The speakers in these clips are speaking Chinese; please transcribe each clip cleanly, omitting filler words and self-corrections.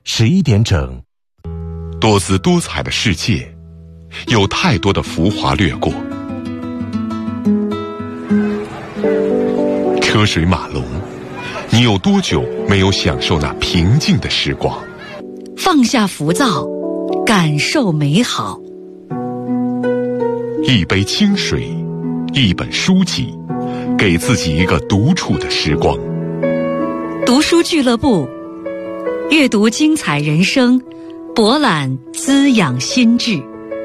11点整。 多姿多彩的世界，有太多的浮华掠过。车水马龙，你有多久没有享受那平静的时光？ 放下浮躁，感受美好。 一杯清水，一本书籍，给自己一个独处的时光。 读书俱乐部，阅读精彩人生，博览滋养心智。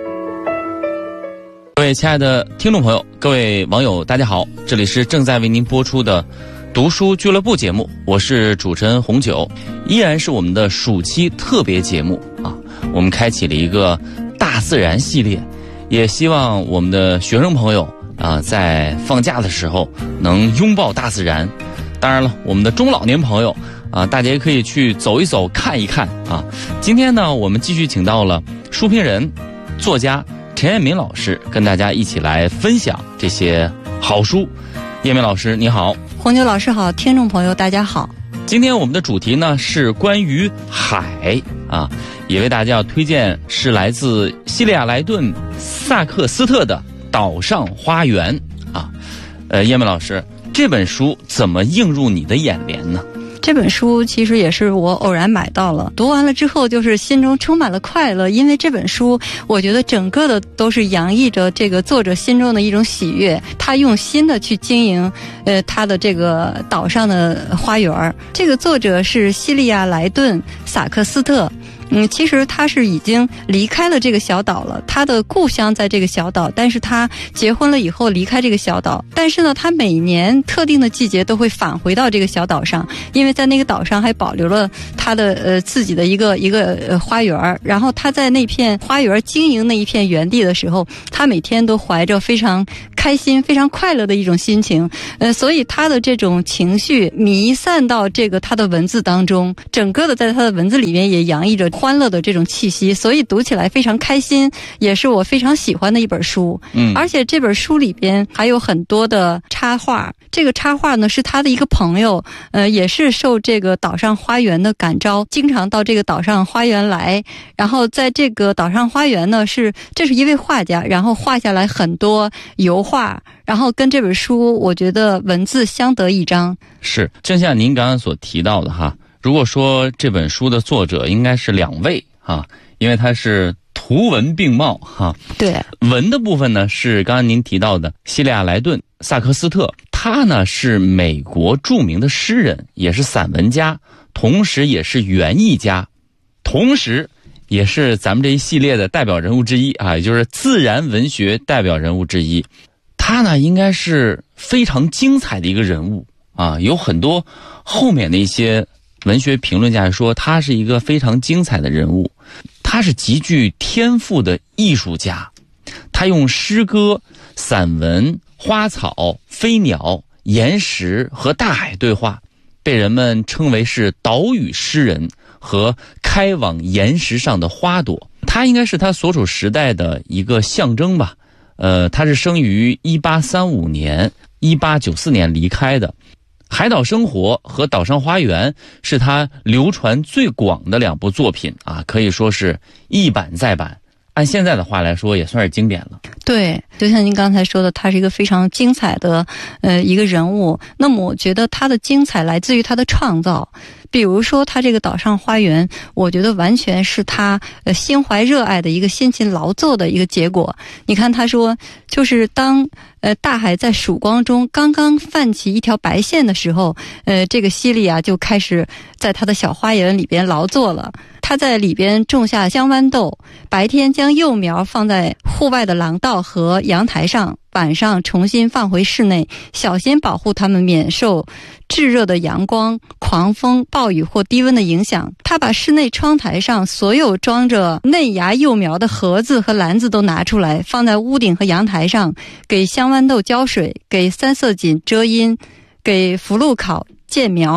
各位亲爱的听众朋友，各位网友，大家好，这里是正在为您播出的读书俱乐部节目，我是主持人红九，依然是我们的暑期特别节目啊。我们开启了一个大自然系列，也希望我们的学生朋友啊，在放假的时候能拥抱大自然。当然了，我们的中老年朋友啊，大家也可以去走一走、看一看啊。今天呢，我们继续请到了书评人、作家陈彦民老师，跟大家一起来分享这些好书。彦民老师，你好。 红酒老师好，听众朋友大家好。 今天我们的主题呢是关于海啊，也为大家要推荐是来自西利亚莱顿萨克斯特的《岛上花园》啊。彦民老师，这本书怎么映入你的眼帘呢？ 这本书其实也是我偶然买到了，读完了之后就是心中充满了快乐，因为这本书我觉得整个的都是洋溢着这个作者心中的一种喜悦，他用心的去经营他的这个岛上的花园。这个作者是西利亚莱顿萨克斯特。其实他是已经离开了这个小岛了，他的故乡在这个小岛，但是他结婚了以后离开这个小岛，但是呢，他每年特定的季节都会返回到这个小岛上，因为在那个岛上还保留了他的自己的一个花园，然后他在那片花园经营那一片园地的时候，他每天都怀着非常开心、非常快乐的一种心情，所以他的这种情绪弥散到这个他的文字当中，整个的在他的文字里面也洋溢着欢乐的这种气息，所以读起来非常开心，也是我非常喜欢的一本书。而且这本书里边还有很多的插画，这个插画呢是他的一个朋友，也是受这个岛上花园的感召，经常到这个岛上花园来，然后在这个岛上花园呢这是一位画家，然后画下来很多油画，然后跟这本书我觉得文字相得益彰。 是，正像您刚刚所提到的哈，如果说这本书的作者应该是两位啊，因为他是图文并茂哈。 对， 文的部分呢是刚刚您提到的西利亚莱顿萨克斯特，他呢是美国著名的诗人，也是散文家，同时也是园艺家，同时也是咱们这一系列的代表人物之一啊，也就是自然文学代表人物之一。他呢应该是非常精彩的一个人物啊，有很多后面的一些文学评论家说他是一个非常精彩的人物，他是极具天赋的艺术家，他用诗歌、散文、花草、飞鸟、岩石和大海对话，被人们称为是岛屿诗人和开往岩石上的花朵。他应该是他所处时代的一个象征吧。他是生于1835年，1894年离开的。海岛生活和岛上花园是他流传最广的两部作品啊，可以说是一版再版，按现在的话来说也算是经典了。 对，就像您刚才说的，他是一个非常精彩的一个人物。那么我觉得他的精彩来自于他的创造，比如说他这个岛上花园，我觉得完全是他心怀热爱的一个辛勤劳作的一个结果。你看他说，就是当大海在曙光中刚刚泛起一条白线的时候，这个西利亚就开始在他的小花园里边劳作了。他在里边种下香豌豆，白天将幼苗放在户外的廊道和阳台上，晚上重新放回室内，小心保护它们免受炙热的阳光、狂风、暴雨或低温的影响。他把室内窗台上所有装着嫩芽幼苗的盒子和篮子都拿出来，放在屋顶和阳台上，给香豌豆浇水，给三色堇遮阴，给福禄考建苗。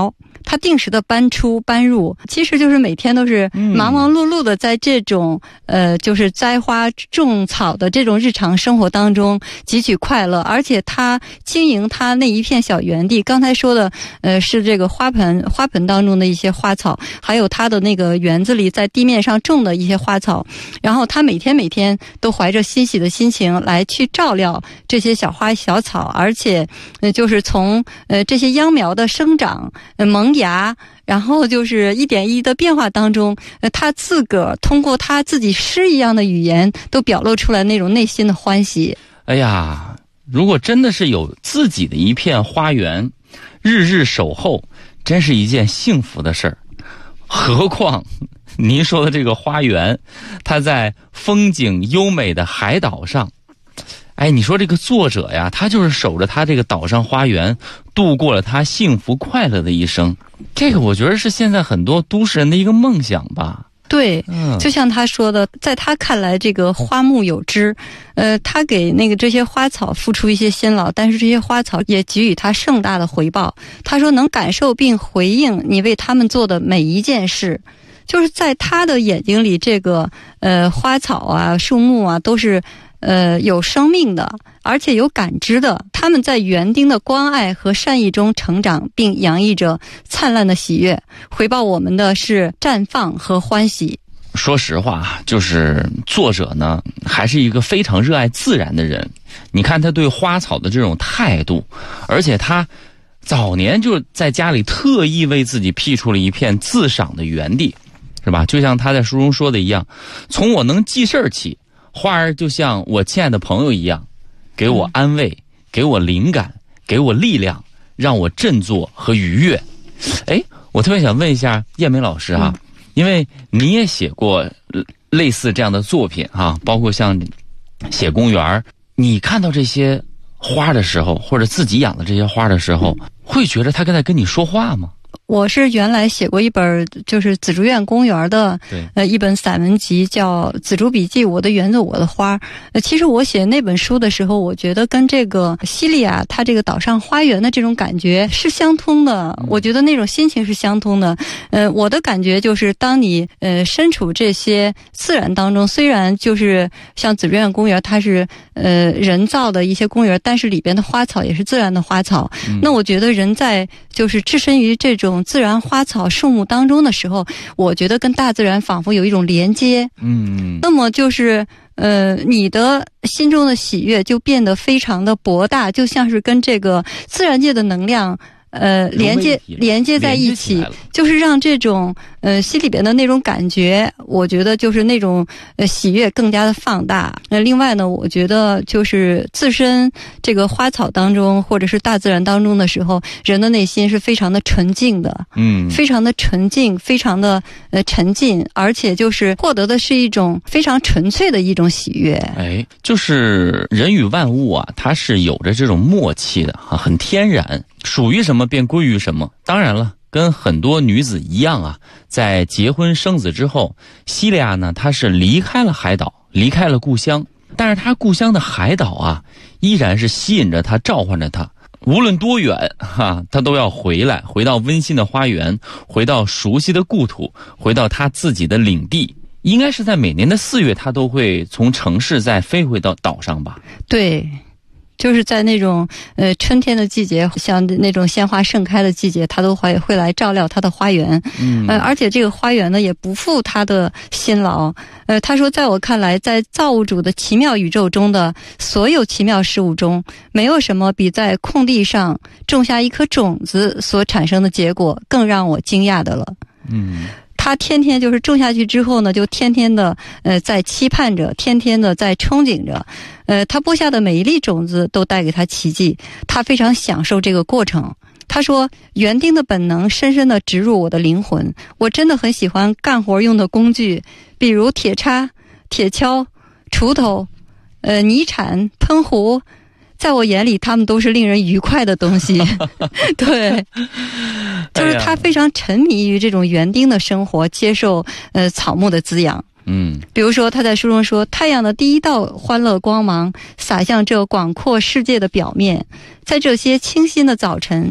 他定时的搬出搬入，其实就是每天都是忙忙碌碌的在这种就是栽花种草的这种日常生活当中汲取快乐。而且他经营他那一片小园地，刚才说的是这个花盆当中的一些花草，还有他的那个园子里在地面上种的一些花草，然后他每天都怀着欣喜的心情来去照料这些小花小草，而且就是从这些秧苗的生长萌芽，然后就是一点一滴的变化当中，他自个儿通过他自己诗一样的语言都表露出来那种内心的欢喜。 哎呀，如果真的是有自己的一片花园，日日守候，真是一件幸福的事儿。何况您说的这个花园，它在风景优美的海岛上。哎，你说这个作者呀，他就是守着他这个岛上花园，度过了他幸福快乐的一生。这个我觉得是现在很多都市人的一个梦想吧。 对，就像他说的，在他看来这个花木有知，他给那个这些花草付出一些辛劳，但是这些花草也给予他盛大的回报。他说能感受并回应你为他们做的每一件事，就是在他的眼睛里，这个花草啊树木啊都是有生命的，而且有感知的。他们在园丁的关爱和善意中成长，并洋溢着灿烂的喜悦，回报我们的是绽放和欢喜。 说实话，就是作者呢还是一个非常热爱自然的人。你看他对花草的这种态度，而且他早年就在家里特意为自己辟出了一片自赏的园地，是吧？就像他在书中说的一样，从我能记事儿起，花儿就像我亲爱的朋友一样，给我安慰，给我灵感，给我力量，让我振作和愉悦。哎，我特别想问一下燕梅老师啊，因为你也写过类似这样的作品啊，包括像写公园，你看到这些花的时候，或者自己养的这些花的时候，会觉得它在跟你说话吗？ 我是原来写过一本就是紫竹院公园的一本散文集，叫《紫竹笔记：我的园子我的花》。其实我写那本书的时候，我觉得跟这个西利亚它这个岛上花园的这种感觉是相通的，我觉得那种心情是相通的。我的感觉就是当你身处这些自然当中，虽然就是像紫竹院公园它是人造的一些公园，但是里边的花草也是自然的花草。那我觉得人在就是置身于这种自然花草树木当中的时候，我觉得跟大自然仿佛有一种连接。那么就是你的心中的喜悦就变得非常的博大，就像是跟这个自然界的能量连接在一起，就是让这种心里边的那种感觉，我觉得就是那种喜悦更加的放大。另外呢，我觉得就是自身这个花草当中或者是大自然当中的时候，人的内心是非常的纯净的，非常的纯净，非常的沉浸，而且就是获得的是一种非常纯粹的一种喜悦。 哎，就是人与万物啊，它是有着这种默契的啊，很天然，属于什么便归于什么。当然了，跟很多女子一样啊，在结婚生子之后，西利亚呢，她是离开了海岛，离开了故乡，但是她故乡的海岛啊，依然是吸引着她，召唤着她。无论多远她都要回来，回到温馨的花园，回到熟悉的故土，回到她自己的领地。应该是在每年的4月，她都会从城市再飞回到岛上吧？对。 就是在那种春天的季节，像那种鲜花盛开的季节，他都会来照料他的花园。而且这个花园呢也不负他的辛劳。他说在我看来，在造物主的奇妙宇宙中的所有奇妙事物中，没有什么比在空地上种下一颗种子所产生的结果更让我惊讶的了。他天天就是种下去之后呢，就天天的在期盼着，天天的在憧憬着。他播下的每一粒种子都带给他奇迹，他非常享受这个过程。他说，园丁的本能深深地植入我的灵魂，我真的很喜欢干活用的工具，比如铁叉、铁锹、锄头、泥铲、喷壶。在我眼里，他们都是令人愉快的东西。对，就是他非常沉迷于这种园丁的生活，接受草木的滋养。比如说他在书中说，太阳的第一道欢乐光芒洒向这广阔世界的表面，在这些清新的早晨，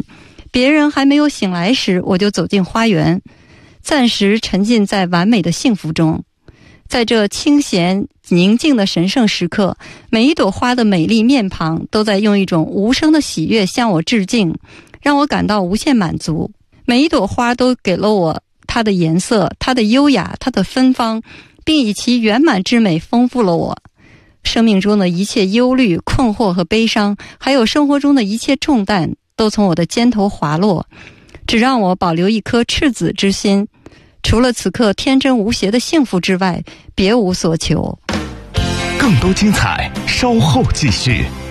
别人还没有醒来时，我就走进花园，暂时沉浸在完美的幸福中。在这清闲宁静的神圣时刻，每一朵花的美丽面庞都在用一种无声的喜悦向我致敬，让我感到无限满足。每一朵花都给了我它的颜色，它的优雅，它的芬芳，并以其圆满之美丰富了我。生命中的一切忧虑、困惑和悲伤，还有生活中的一切重担，都从我的肩头滑落，只让我保留一颗赤子之心。除了此刻天真无邪的幸福之外，别无所求。 更多精彩，稍后继续。